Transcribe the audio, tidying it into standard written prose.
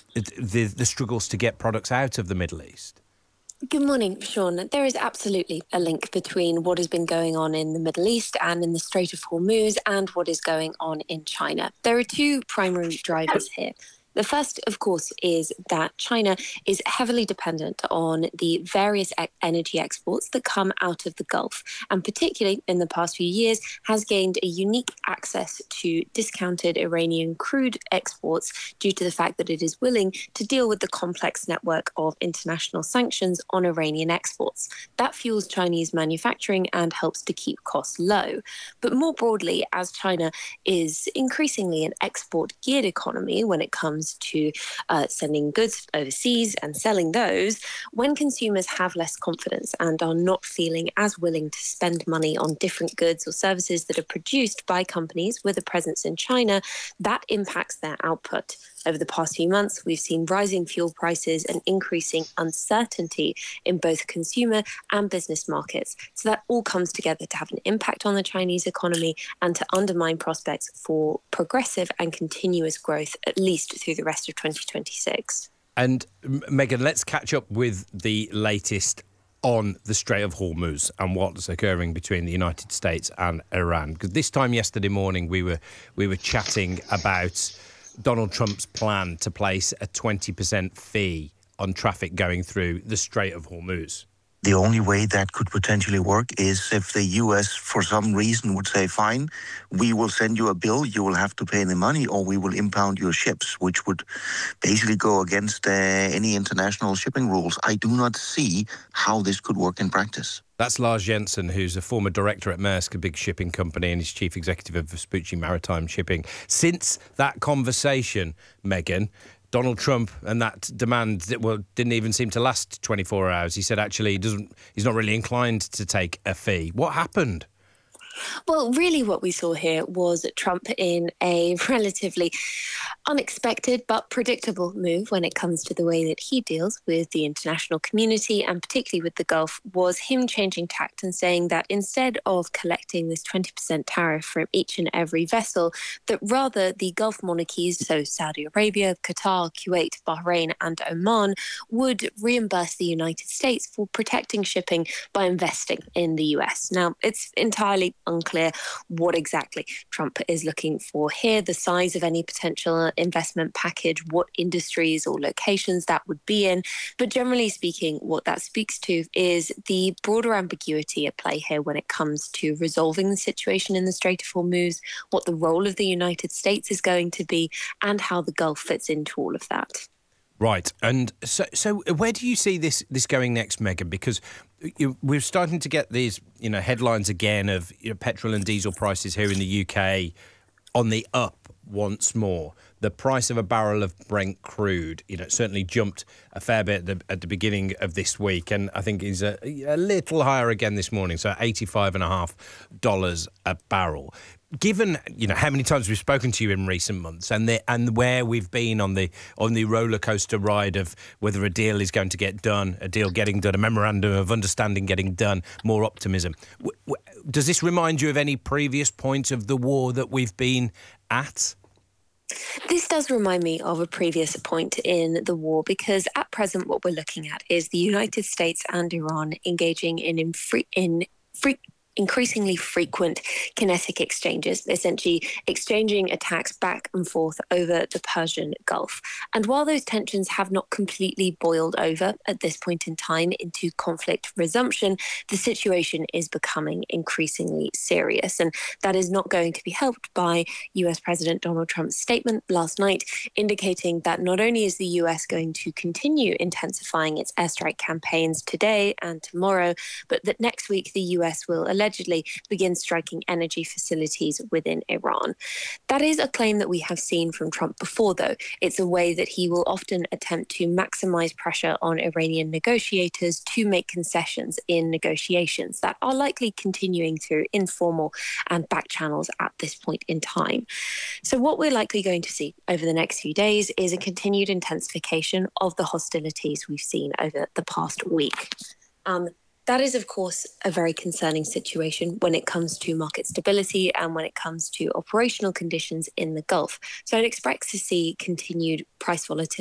the struggles to get products out of the Middle East? Good morning, Sean. There is absolutely a link between what has been going on in the Middle East and in the Strait of Hormuz and what is going on in China. There are two primary drivers here. The first, of course, is that China is heavily dependent on the various energy exports that come out of the Gulf, and particularly in the past few years has gained a unique access to discounted Iranian crude exports due to the fact that it is willing to deal with the complex network of international sanctions on Iranian exports. That fuels Chinese manufacturing and helps to keep costs low. But more broadly, as China is increasingly an export-geared economy when it comes to sending goods overseas and selling those, when consumers have less confidence and are not feeling as willing to spend money on different goods or services that are produced by companies with a presence in China, that impacts their output. Over the past few months, we've seen rising fuel prices and increasing uncertainty in both consumer and business markets. So that all comes together to have an impact on the Chinese economy and to undermine prospects for progressive and continuous growth, at least through the rest of 2026. And Megan, let's catch up with the latest on the Strait of Hormuz and what's occurring between the United States and Iran. Because this time yesterday morning, we were chatting about Donald Trump's plan to place a 20% fee on traffic going through the Strait of Hormuz. The only way that could potentially work is if the U.S. for some reason would say, fine, we will send you a bill, you will have to pay the money, or we will impound your ships, which would basically go against any international shipping rules. I do not see how this could work in practice. That's Lars Jensen, who's a former director at Maersk, a big shipping company, and he's chief executive of Vespucci Maritime Shipping. Since that conversation, Megan, Donald Trump and that demand didn't even seem to last 24 hours. He said actually he's not really inclined to take a fee. What happened? Well, really what we saw here was Trump in a relatively unexpected but predictable move when it comes to the way that he deals with the international community and particularly with the Gulf, was him changing tact and saying that instead of collecting this 20% tariff from each and every vessel, that rather the Gulf monarchies, so Saudi Arabia, Qatar, Kuwait, Bahrain and Oman, would reimburse the United States for protecting shipping by investing in the US. Now, it's entirely unclear what exactly Trump is looking for here, the size of any potential investment package, what industries or locations that would be in. But generally speaking, what that speaks to is the broader ambiguity at play here when it comes to resolving the situation in the Strait of Hormuz, what the role of the United States is going to be, and how the Gulf fits into all of that. Right. And so where do you see this going next, Megan? Because we're starting to get these, headlines again of petrol and diesel prices here in the UK on the up once more. The price of a barrel of Brent crude, certainly jumped a fair bit at the beginning of this week, and I think is a little higher again this morning, so $85.50 a barrel. Given how many times we've spoken to you in recent months, and where we've been on the roller coaster ride of whether a deal is going to get done, a deal getting done, a memorandum of understanding getting done, more optimism. Does this remind you of any previous point of the war that we've been at? This does remind me of a previous point in the war, because at present what we're looking at is the United States and Iran engaging in increasingly frequent kinetic exchanges, essentially exchanging attacks back and forth over the Persian Gulf. And while those tensions have not completely boiled over at this point in time into conflict resumption, the situation is becoming increasingly serious. And that is not going to be helped by US President Donald Trump's statement last night, indicating that not only is the US going to continue intensifying its airstrike campaigns today and tomorrow, but that next week the US will allegedly begin striking energy facilities within Iran. That is a claim that we have seen from Trump before, though. It's a way that he will often attempt to maximize pressure on Iranian negotiators to make concessions in negotiations that are likely continuing through informal and back channels at this point in time. So what we're likely going to see over the next few days is a continued intensification of the hostilities we've seen over the past week. That is, of course, a very concerning situation when it comes to market stability and when it comes to operational conditions in the Gulf. So I'd expect to see continued price volatility